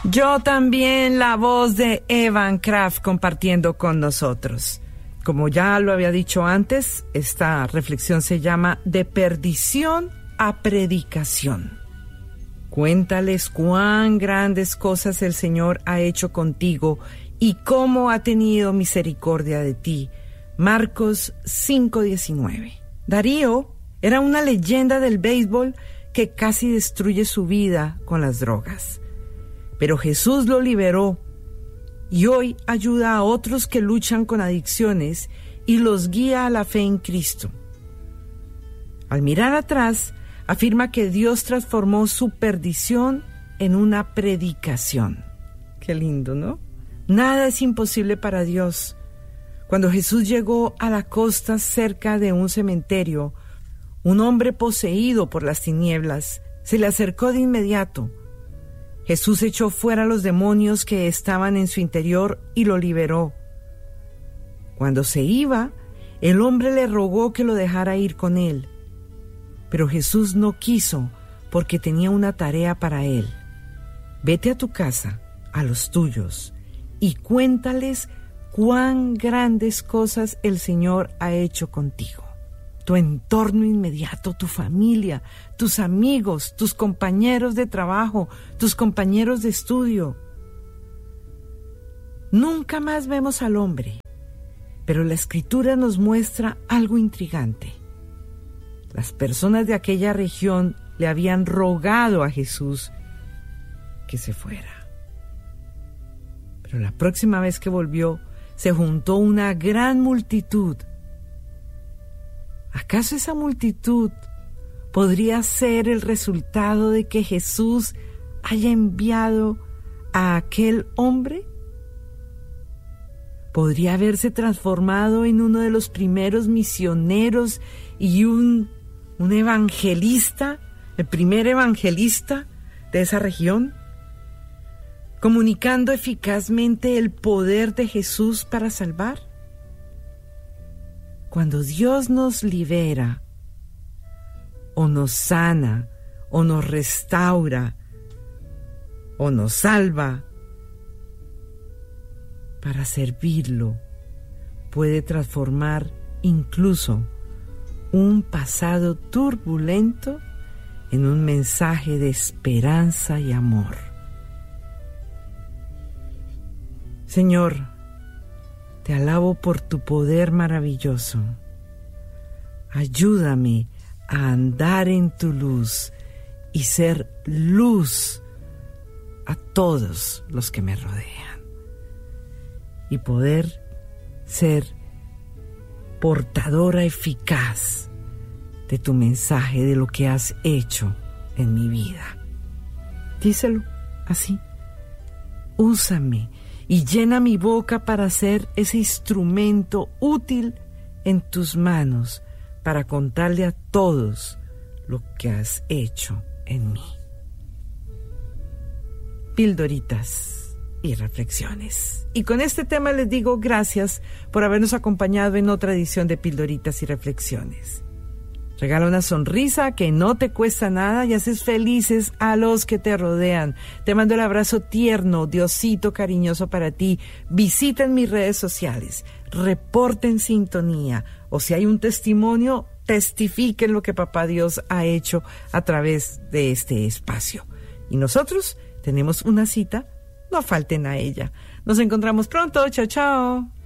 Yo también, la voz de Evan Kraft compartiendo con nosotros. Como ya lo había dicho antes, esta reflexión se llama De perdición a predicación. Cuéntales cuán grandes cosas el Señor ha hecho contigo y cómo ha tenido misericordia de ti. Marcos 5:19. Darío era una leyenda del béisbol que casi destruye su vida con las drogas. Pero Jesús lo liberó y hoy ayuda a otros que luchan con adicciones y los guía a la fe en Cristo. Al mirar atrás, afirma que Dios transformó su perdición en una predicación. Qué lindo, ¿no? Nada es imposible para Dios. Cuando Jesús llegó a la costa cerca de un cementerio, un hombre poseído por las tinieblas se le acercó de inmediato. Jesús echó fuera los demonios que estaban en su interior y lo liberó. Cuando se iba, el hombre le rogó que lo dejara ir con él. Pero Jesús no quiso porque tenía una tarea para él. Vete a tu casa, a los tuyos, y cuéntales cuán grandes cosas el Señor ha hecho contigo. Tu entorno inmediato, tu familia, tus amigos, tus compañeros de trabajo, tus compañeros de estudio. Nunca más vemos al hombre, pero la Escritura nos muestra algo intrigante. Las personas de aquella región le habían rogado a Jesús que se fuera. Pero la próxima vez que volvió, se juntó una gran multitud. ¿Acaso esa multitud podría ser el resultado de que Jesús haya enviado a aquel hombre? ¿Podría haberse transformado en uno de los primeros misioneros y un evangelista, el primer evangelista de esa región, comunicando eficazmente el poder de Jesús para salvar? Cuando Dios nos libera, o nos sana, o nos restaura, o nos salva, para servirlo, puede transformar incluso un pasado turbulento en un mensaje de esperanza y amor. Señor, te alabo por tu poder maravilloso. Ayúdame a andar en tu luz y ser luz a todos los que me rodean. Y poder ser portadora eficaz de tu mensaje, de lo que has hecho en mi vida. Díselo así. Úsame y llena mi boca para ser ese instrumento útil en tus manos para contarle a todos lo que has hecho en mí. Pildoritas y reflexiones. Y con este tema les digo gracias por habernos acompañado en otra edición de Pildoritas y Reflexiones. Regala una sonrisa que no te cuesta nada y haces felices a los que te rodean. Te mando el abrazo tierno, Diosito cariñoso para ti. Visiten mis redes sociales, reporten sintonía, o si hay un testimonio, testifiquen lo que Papá Dios ha hecho a través de este espacio. Y nosotros tenemos una cita, no falten a ella. Nos encontramos pronto, chao, chao.